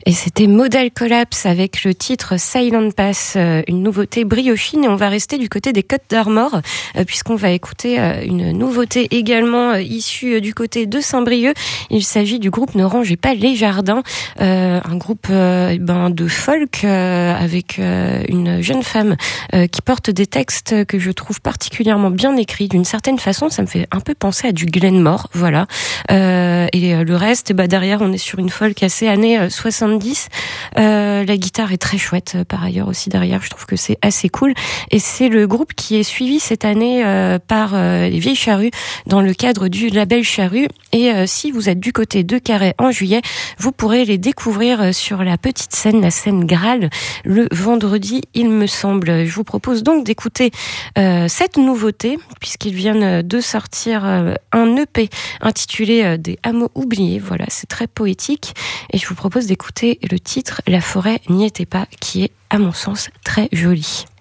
Et c'était Model Collapse avec le titre Silent Pass, une nouveauté briochine, et on va rester du côté des Côtes d'Armor puisqu'on va écouter une nouveauté également issue du côté de Saint-Brieuc. Il s'agit du groupe Ne rangez pas les jardins, un groupe de folk avec une jeune femme qui porte des textes que je trouve particulièrement bien écrits. D'une certaine façon, ça me fait un peu penser à du Glenmore, voilà. Et le reste, derrière, on est sur une folk assez années 70. La guitare est très chouette par ailleurs aussi derrière, je trouve que c'est assez cool, et c'est le groupe qui est suivi cette année par les Vieilles Charrues dans le cadre du label Charrue, et si vous êtes du côté de Carhaix en juillet, vous pourrez les découvrir sur la petite scène, la scène Graal, le vendredi il me semble. Je vous propose donc d'écouter cette nouveauté puisqu'ils viennent de sortir un EP intitulé Des hameaux oubliés, voilà, c'est très poétique, et je vous propose d'écouter le titre La forêt n'y était pas, qui est à mon sens très joli.